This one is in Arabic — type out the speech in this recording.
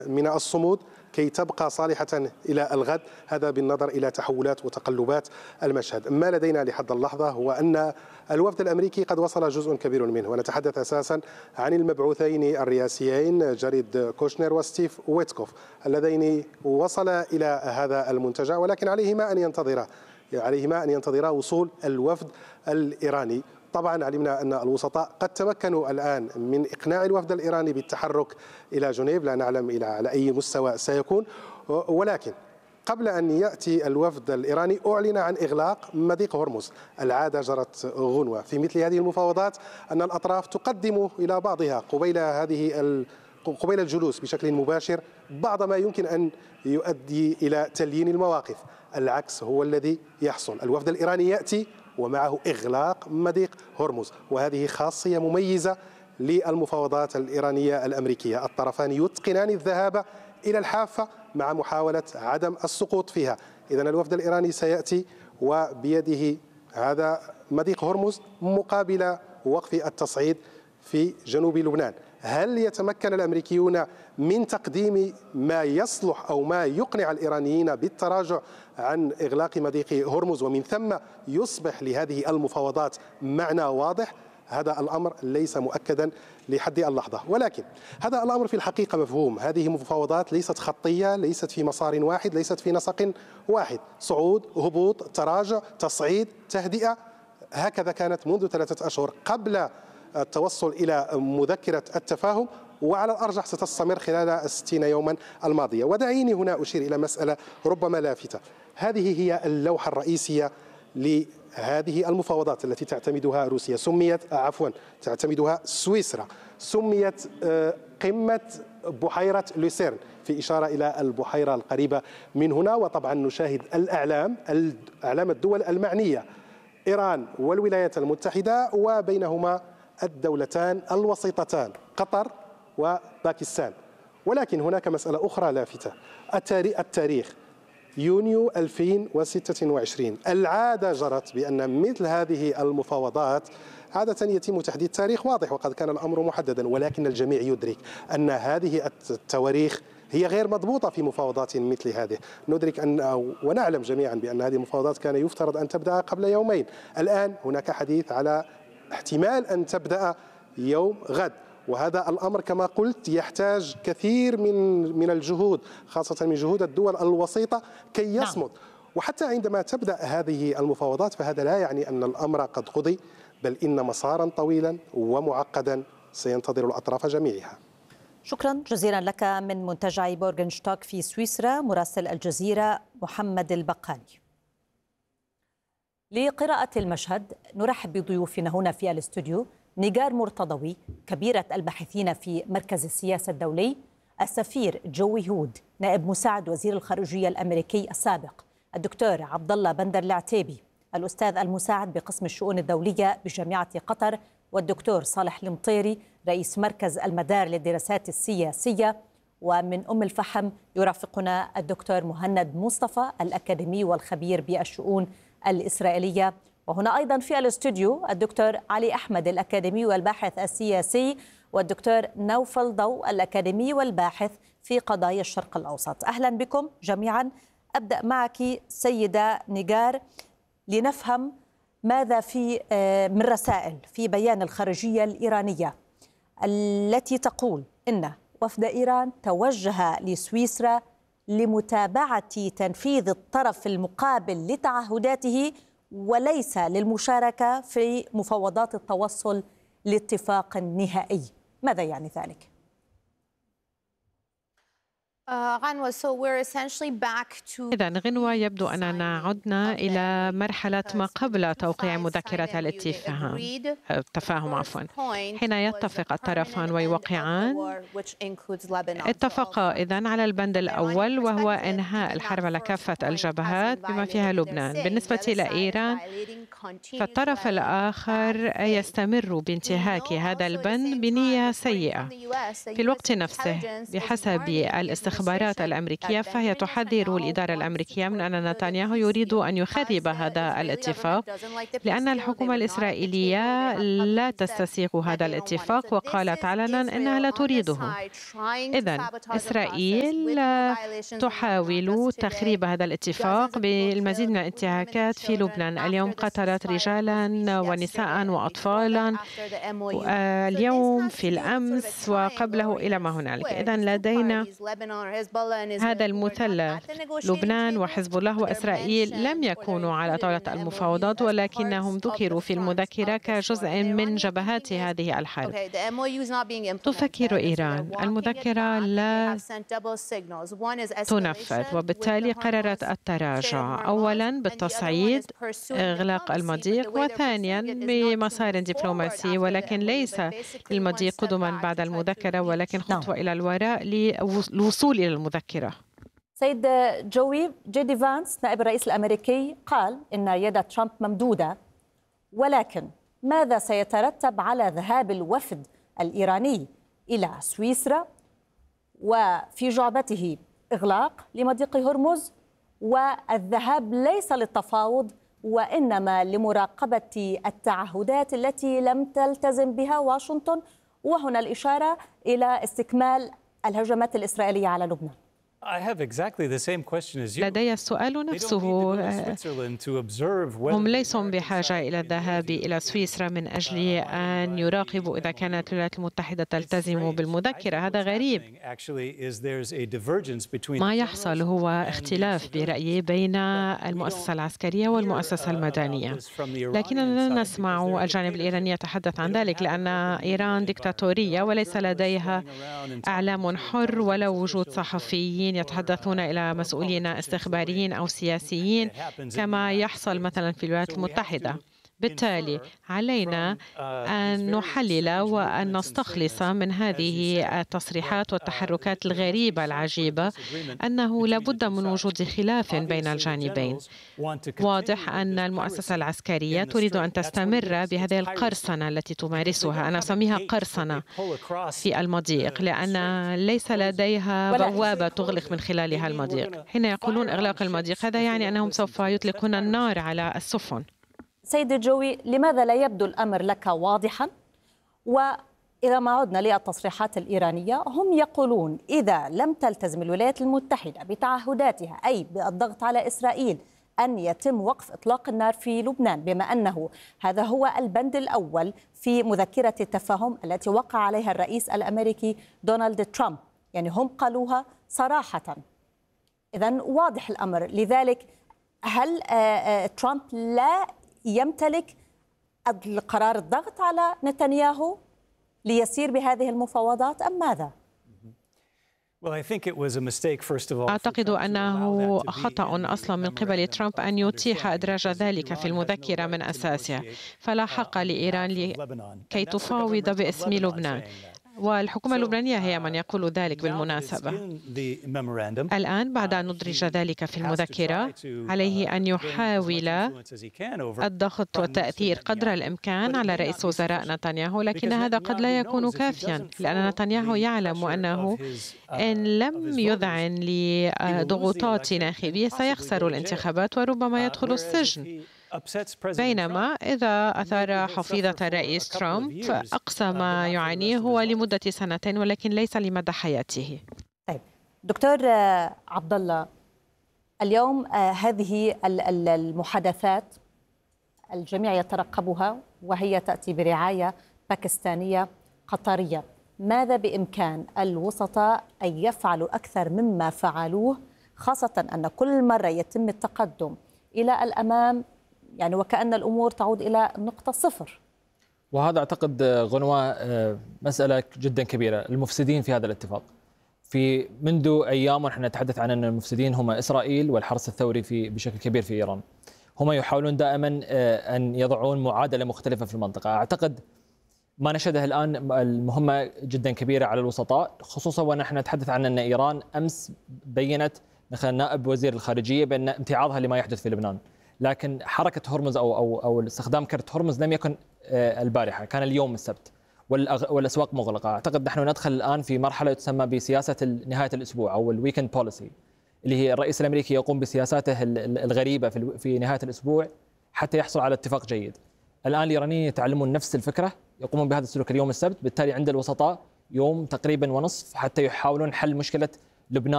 من الصمود كي تبقى صالحة إلى الغد، هذا بالنظر إلى تحولات وتقلبات المشهد. ما لدينا لحد اللحظة هو أن الوفد الأمريكي قد وصل جزء كبير منه، ونتحدث أساسا عن المبعوثين الرئاسيين جاريد كوشنر وستيف ويتكوف اللذين وصلا إلى هذا المنتجع، ولكن عليهما أن ينتظرا وصول الوفد الإيراني. طبعا علمنا أن الوسطاء قد تمكنوا الآن من إقناع الوفد الإيراني بالتحرك إلى جنيف، لا نعلم على أي مستوى سيكون، ولكن قبل أن يأتي الوفد الإيراني أعلن عن إغلاق مضيق هرمز. العادة جرت غنوة في مثل هذه المفاوضات أن الأطراف تقدم إلى بعضها قبيل الجلوس بشكل مباشر بعض ما يمكن أن يؤدي إلى تليين المواقف. العكس هو الذي يحصل، الوفد الإيراني يأتي ومعه إغلاق مضيق هرمز، وهذه خاصية مميزة للمفاوضات الإيرانية الأمريكية. الطرفان يتقنان الذهاب إلى الحافة مع محاولة عدم السقوط فيها. إذن الوفد الإيراني سيأتي وبيده هذا مضيق هرمز مقابل وقف التصعيد في جنوب لبنان. هل يتمكن الأمريكيون من تقديم ما يصلح أو ما يقنع الإيرانيين بالتراجع عن إغلاق مضيق هرمز، ومن ثم يصبح لهذه المفاوضات معنى واضح؟ هذا الأمر ليس مؤكدا لحد اللحظة، ولكن هذا الأمر في الحقيقة مفهوم. هذه مفاوضات ليست خطية، ليست في مسار واحد، ليست في نسق واحد، صعود، هبوط، تراجع، تصعيد، تهدئة. هكذا كانت منذ 3 أشهر قبل التوصل إلى مذكرة التفاهم، وعلى الأرجح ستستمر خلال 60 يوما الماضية. ودعيني هنا أشير إلى مسألة ربما لافتة. هذه هي اللوحة الرئيسية لهذه المفاوضات التي تعتمدها روسيا، تعتمدها سويسرا، سميت قمة بحيرة لوسيرن في إشارة إلى البحيرة القريبة من هنا. وطبعا نشاهد أعلام الدول المعنية، إيران والولايات المتحدة، وبينهما الدولتان الوسيطتان قطر وباكستان. ولكن هناك مسألة أخرى لافتة، التاريخ يونيو 2026. العادة جرت بأن مثل هذه المفاوضات عادة يتم تحديد تاريخ واضح، وقد كان الأمر محددا، ولكن الجميع يدرك أن هذه التواريخ هي غير مضبوطة في مفاوضات مثل هذه. ندرك ونعلم جميعا بأن هذه المفاوضات كان يفترض أن تبدأ قبل يومين، الآن هناك حديث على احتمال أن تبدأ يوم غد، وهذا الأمر كما قلت يحتاج كثير من الجهود، خاصة من جهود الدول الوسيطة كي يصمد. وحتى عندما تبدأ هذه المفاوضات فهذا لا يعني أن الأمر قد قضي، بل إن مسارا طويلا ومعقدا سينتظر الأطراف جميعها. شكرا جزيلا لك من منتجع بورغنشتاك في سويسرا مراسل الجزيرة محمد البقالي. لقراءة المشهد نرحب بضيوفنا هنا في الاستوديو: نيغار مرتضوي كبيرة الباحثين في مركز السياسة الدولي، السفير جوي هود نائب مساعد وزير الخارجية الأمريكي السابق، الدكتور عبد الله بندر العتيبي الأستاذ المساعد بقسم الشؤون الدولية بجامعة قطر، والدكتور صالح المطيري رئيس مركز المدار للدراسات السياسية. ومن أم الفحم يرافقنا الدكتور مهند مصطفى الأكاديمي والخبير بالشؤون الإسرائيلية. وهنا أيضا في الاستوديو الدكتور علي أحمد الأكاديمي والباحث السياسي، والدكتور نوفل ضو الأكاديمي والباحث في قضايا الشرق الأوسط. أهلا بكم جميعا. أبدأ معك سيدة نيغار لنفهم ماذا في من رسائل في بيان الخارجية الإيرانية التي تقول إن وفد إيران توجه لسويسرا لمتابعة تنفيذ الطرف المقابل لتعهداته وليس للمشاركة في مفاوضات التوصل لاتفاق نهائي. ماذا يعني ذلك؟ إذن غنوة، يبدو أننا عدنا إلى مرحلة ما قبل توقيع مذكرة التفاهم حين يتفق الطرفان ويوقعان. اتفقا إذن على البند الأول، وهو إنهاء الحرب على كافة الجبهات بما فيها لبنان. بالنسبة إلى إيران فالطرف الآخر يستمر بانتهاك هذا البند بنية سيئة. في الوقت نفسه بحسب الاستخبارات الأمريكية فهي تحذر الإدارة الأمريكية من أن نتنياهو يريد أن يخرب هذا الاتفاق، لأن الحكومة الإسرائيلية لا تستسيغ هذا الاتفاق وقالت علنا أنها لا تريده. إذن إسرائيل تحاول تخريب هذا الاتفاق بالمزيد من الانتهاكات في لبنان. اليوم قتلت رجالا ونساء وأطفالا، اليوم في الأمس وقبله إلى ما هنالك. إذن لدينا هذا المثلث، لبنان وحزب الله وإسرائيل لم يكونوا على طاولة المفاوضات، ولكنهم ذكروا في المذكرة كجزء من جبهات هذه الحرب. تفكر إيران المذكرة لا تنفذ، وبالتالي قررت التراجع، أولاً بالتصعيد إغلاق المضيق، وثانياً بمسار دبلوماسي، ولكن ليس المضيق قدما بعد المذكرة ولكن خطوة إلى الوراء للوصول إلى المذكرة. سيد جوي، جيدي فانس نائب الرئيس الأمريكي قال إن يد ترامب ممدودة، ولكن ماذا سيترتب على ذهاب الوفد الإيراني إلى سويسرا وفي جعبته إغلاق لمضيق هرمز والذهاب ليس للتفاوض وإنما لمراقبة التعهدات التي لم تلتزم بها واشنطن، وهنا الإشارة إلى استكمال الهجمات الإسرائيلية على لبنان؟ لدي السؤال نفسه. هم ليسوا بحاجة إلى الذهاب إلى سويسرا من أجل أن يراقبوا إذا كانت الولايات المتحدة تلتزم بالمذكرة. هذا غريب. ما يحصل هو اختلاف برأيي بين المؤسسة العسكرية والمؤسسة المدنية، لكننا لا نسمع الجانب الإيراني يتحدث عن ذلك، لأن إيران ديكتاتورية وليس لديها إعلام حر ولا وجود صحفيين يتحدثون إلى مسؤولين استخباريين أو سياسيين كما يحصل مثلا في الولايات المتحدة. بالتالي علينا أن نحلل وأن نستخلص من هذه التصريحات والتحركات الغريبة العجيبة أنه لابد من وجود خلاف بين الجانبين. واضح أن المؤسسة العسكرية تريد أن تستمر بهذه القرصنة التي تمارسها، أنا أسميها قرصنة في المضيق، لأن ليس لديها بوابة تغلق من خلالها المضيق. حين يقولون إغلاق المضيق هذا يعني أنهم سوف يطلقون النار على السفن. سيد جوي، لماذا لا يبدو الأمر لك واضحا؟ وإذا ما عدنا للتصريحات الإيرانية، هم يقولون إذا لم تلتزم الولايات المتحدة بتعهداتها أي بالضغط على إسرائيل أن يتم وقف إطلاق النار في لبنان، بما أنه هذا هو البند الأول في مذكرة التفاهم التي وقع عليها الرئيس الأمريكي دونالد ترامب، يعني هم قالوها صراحة. إذن واضح الأمر. لذلك هل ترامب لا يمتلك القرار الضغط على نتنياهو ليسير بهذه المفاوضات أم ماذا؟ أعتقد أنه خطأ أصلا من قبل ترامب أن يتيح إدراج ذلك في المذكرة من أساسها، فلا حق لإيران كي تفاوض باسم لبنان، والحكومة اللبنانية هي من يقول ذلك بالمناسبة. الآن بعد أن ندرج ذلك في المذكرة عليه أن يحاول الضغط والتأثير قدر الإمكان على رئيس وزراء نتنياهو، لكن هذا قد لا يكون كافيا، لأن نتنياهو يعلم أنه إن لم يذعن لضغوطات ناخبية سيخسر الانتخابات وربما يدخل السجن. بينما إذا أثار حفيظة الرئيس ترامب فأقصى ما يعانيه هو لمدة 2 ولكن ليس لمدى حياته. طيب دكتور عبد الله، اليوم هذه المحادثات الجميع يترقبها وهي تأتي برعاية باكستانية قطرية، ماذا بإمكان الوسطاء أن يفعلوا أكثر مما فعلوه، خاصة أن كل مرة يتم التقدم إلى الأمام يعني وكأن الأمور تعود إلى نقطة صفر؟ وهذا أعتقد غنوة مسألة جدا كبيرة. المفسدين في هذا الاتفاق في منذ أيام ونحن نتحدث عن أن المفسدين هم إسرائيل والحرس الثوري بشكل كبير في إيران. هم يحاولون دائما أن يضعون معادلة مختلفة في المنطقة. أعتقد ما نشهده الآن المهمة جدا كبيرة على الوسطاء، خصوصا ونحن نتحدث عن أن إيران أمس بيّنت مثلا نائب وزير الخارجية بأن امتعاضها لما يحدث في لبنان، لكن حركة هرمز أو استخدام كرت هرمز لم يكن البارحة، كان اليوم السبت والأسواق مغلقة. أعتقد نحن ندخل الآن في مرحلة تسمى بسياسة نهاية الأسبوع أو الويكند بوليسي، اللي هي الرئيس الأمريكي يقوم بسياساته الغريبة في نهاية الأسبوع حتى يحصل على اتفاق جيد. الآن الإيرانيين يتعلمون نفس الفكرة، يقومون بهذا السلوك اليوم السبت، بالتالي عند الوسطاء يوم تقريبا ونصف حتى يحاولون حل مشكلة لبنان